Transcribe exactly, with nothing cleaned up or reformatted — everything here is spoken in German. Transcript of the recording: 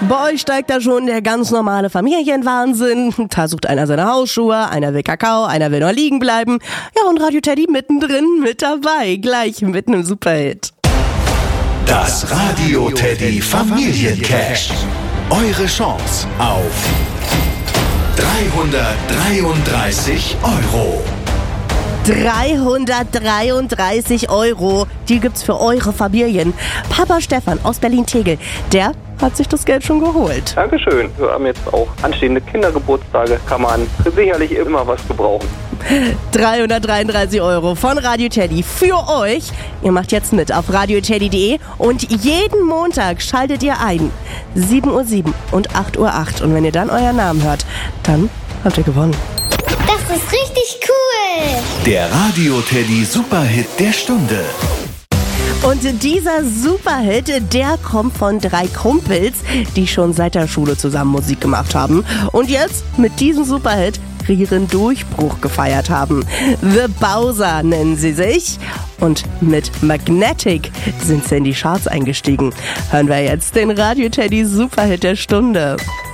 Bei euch steigt da schon der ganz normale Familienwahnsinn. Da sucht einer seine Hausschuhe, einer will Kakao, einer will noch liegen bleiben. Ja, und Radio Teddy mittendrin mit dabei, gleich mitten im Superhit. Das Radio Teddy Familiencash. Eure Chance auf dreihundertdreiunddreißig Euro. dreihundertdreiunddreißig Euro, die gibt's für eure Familien. Papa Stefan aus Berlin-Tegel, der hat sich das Geld schon geholt. Dankeschön. Wir haben jetzt auch anstehende Kindergeburtstage, kann man sicherlich immer was gebrauchen. dreihundertdreiunddreißig Euro von Radio Teddy für euch. Ihr macht jetzt mit auf radio teddy punkt de und jeden Montag schaltet ihr ein. sieben Uhr sieben und acht Uhr acht. Und wenn ihr dann euren Namen hört, dann habt ihr gewonnen. Das ist richtig cool. Der Radio Teddy Superhit der Stunde. Und dieser Superhit, der kommt von drei Kumpels, die schon seit der Schule zusammen Musik gemacht haben und jetzt mit diesem Superhit ihren Durchbruch gefeiert haben. The Bowser nennen sie sich und mit Magnetic sind sie in die Charts eingestiegen. Hören wir jetzt den Radio Teddy Superhit der Stunde.